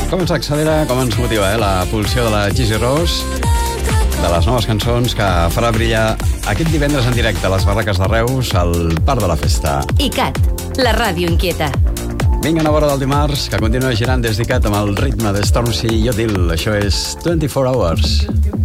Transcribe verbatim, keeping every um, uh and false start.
Com ens accelera, com ens motiva, eh? La pulsió de la Gigi Ross, de les noves cançons que farà brillar aquest divendres en directe a les barraques de Reus, al Parc de la Festa. ICAT, la ràdio inquieta. Vinga, a hora del dimarts, que continua girant des d'ICAT amb el ritme de Stormzy i Odil. Això és twenty-four hours.